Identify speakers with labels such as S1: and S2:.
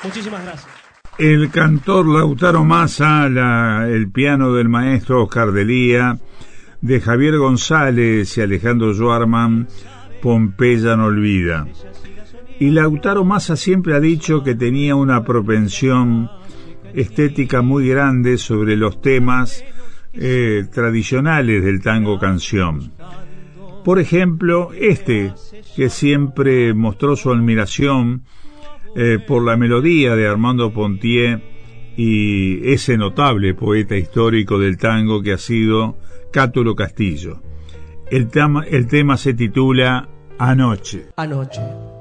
S1: Muchísimas gracias.
S2: El cantor Lautaro Massa, el piano del maestro Oscar Delía, de Javier González y Alejandro Schwarman, Pompeya no olvida. Y Lautaro Massa siempre ha dicho que tenía una propensión estética muy grande sobre los temas tradicionales del tango canción. Por ejemplo, que siempre mostró su admiración por la melodía de Armando Pontier y ese notable poeta histórico del tango que ha sido Cátulo Castillo. El tema se titula Anoche.
S1: Anoche.